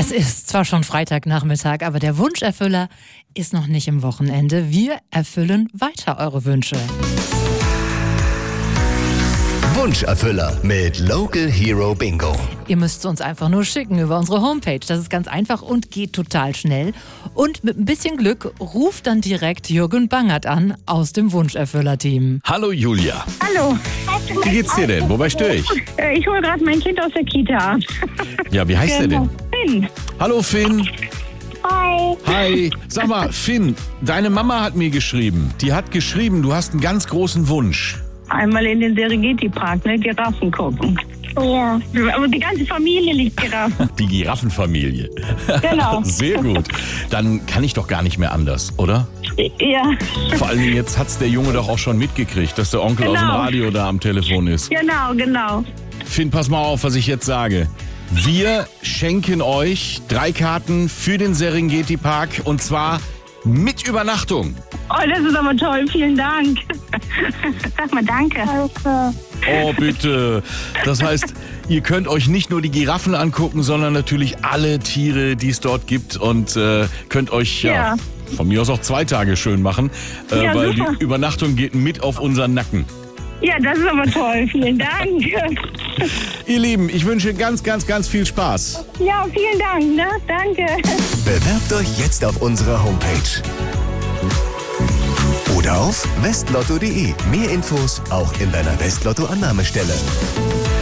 Es ist zwar schon Freitagnachmittag, aber der Wunscherfüller ist noch nicht im Wochenende. Wir erfüllen weiter eure Wünsche. Wunscherfüller mit Local Hero Bingo. Ihr müsst es uns einfach nur schicken über unsere Homepage. Das ist ganz einfach und geht total schnell. Und mit ein bisschen Glück ruft dann direkt Jürgen Bangert an aus dem Wunscherfüller-Team. Hallo Julia. Hallo. Wie geht's dir denn? Wobei störe ich? Ich hole gerade mein Kind aus der Kita ab. Ja, wie heißt der denn? Finn. Hallo Finn. Hi. Hi. Sag mal, Finn, deine Mama hat mir geschrieben. Die hat geschrieben, du hast einen ganz großen Wunsch. Einmal in den Serengeti-Park, ne? Giraffen gucken. Ja. Aber die ganze Familie liegt Giraffen. Die Giraffenfamilie. Genau. Sehr gut. Dann kann ich doch gar nicht mehr anders, oder? Ja. Vor allen Dingen, jetzt hat's der Junge doch auch schon mitgekriegt, dass der Onkel aus dem Radio da am Telefon ist. Genau. Finn, pass mal auf, was ich jetzt sage. Wir schenken euch 3 Karten für den Serengeti-Park und zwar mit Übernachtung. Oh, das ist aber toll. Vielen Dank. Sag mal danke. Oh, bitte. Das heißt, ihr könnt euch nicht nur die Giraffen angucken, sondern natürlich alle Tiere, die es dort gibt und könnt euch von mir aus auch 2 Tage schön machen, weil super. die Übernachtung geht mit auf unseren Nacken. Ja, das ist aber toll. Vielen Dank. Ihr Lieben, ich wünsche ganz, ganz, ganz viel Spaß. Ja, vielen Dank. Ne? Danke. Bewerbt euch jetzt auf unserer Homepage. Oder auf westlotto.de. Mehr Infos auch in deiner Westlotto-Annahmestelle.